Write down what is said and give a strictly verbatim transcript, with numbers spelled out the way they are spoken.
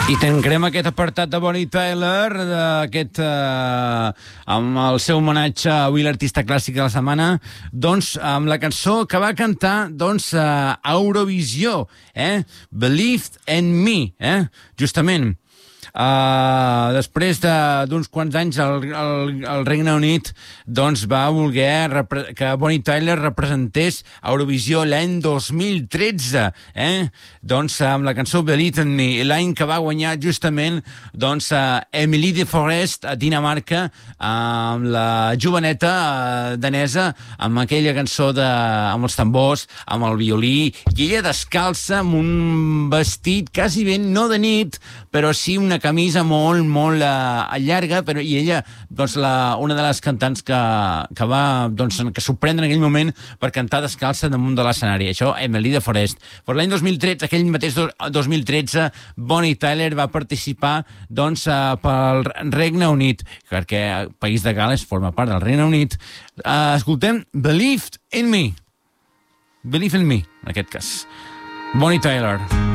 I tancarem aquest apartat de Bonnie Tyler, aquest, eh, amb el seu homenatge a avui l'artista clàssic de la setmana, doncs amb la cançó que va cantar doncs, a Eurovisió, eh? Believed in Me, eh? Justament. Uh, després d'uns quants anys el, el, el Regne Unit doncs va voler que Bonnie Tyler representés Eurovisió l'any dos mil tretze, eh? doncs amb la cançó Believe in Me, l'any que va guanyar justament doncs uh, Emily de Forest a Dinamarca, uh, amb la joveneta uh, danesa, amb aquella cançó de, amb els tambors, amb el violí, i ella descalça amb un vestit quasi ben, no de nit, però sí una camisa molt, molt uh, llarga, però i ella, doncs, la, una de les cantants que, que va, doncs, que sorprendre en aquell moment per cantar descalça damunt de l'escenari. Això, Emily de Forest. Per l'any dos mil tretze, aquell mateix dos mil tretze, Bonnie Tyler va participar, doncs, uh, pel Regne Unit, perquè el País de Gal·les forma part del Regne Unit. Uh, escoltem Believed in Me. Believe in Me, en aquest cas. Bonnie Tyler.